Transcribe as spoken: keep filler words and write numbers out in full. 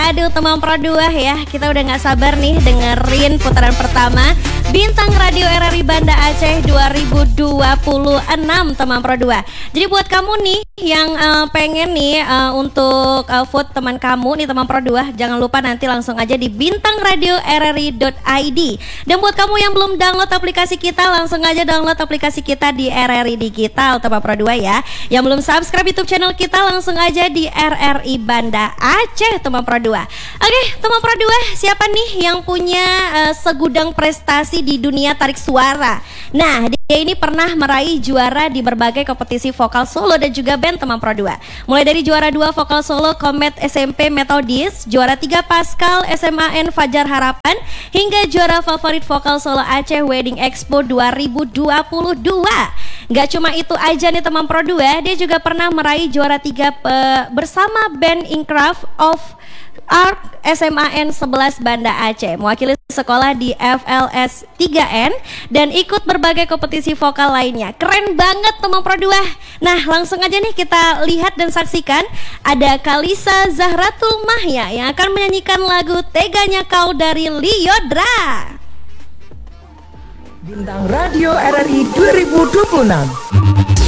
Aduh teman Pro dua ya, kita udah gak sabar nih dengerin putaran pertama Bintang Radio R R I Banda Aceh dua ribu dua puluh enam teman Pro dua. Jadi buat kamu nih yang uh, pengen nih uh, untuk uh, vote teman kamu nih teman Pro dua, jangan lupa nanti langsung aja di bintang radio r r i dot i d. Dan buat kamu yang belum download aplikasi kita, langsung aja download aplikasi kita di R R I Digital teman Pro dua ya. Yang belum subscribe YouTube channel kita, langsung aja di R R I Banda Aceh teman Pro dua. Oke teman Pro dua, siapa nih yang punya uh, segudang prestasi di dunia tarik suara? Nah, dia ini pernah meraih juara di berbagai kompetisi vokal solo dan juga band teman Pro dua. Mulai dari juara dua vokal solo Komet S M P Metodis, juara tiga Pascal S M A N Fajar Harapan, hingga juara favorit vokal solo Aceh Wedding Expo dua ribu dua puluh dua. Gak cuma itu aja nih teman Pro dua, dia juga pernah meraih juara tiga pe- bersama band Incraft of Arc S M A N sebelas Banda Aceh, mewakili sekolah di F L S tiga N dan ikut berbagai kompetisi vokal lainnya. Keren banget teman Pro dua. Nah, langsung aja nih kita lihat dan saksikan ada Kalisa Zahratul Mahya yang akan menyanyikan lagu Teganya Kau dari Lyodra. Bintang Radio R R I dua ribu dua puluh enam.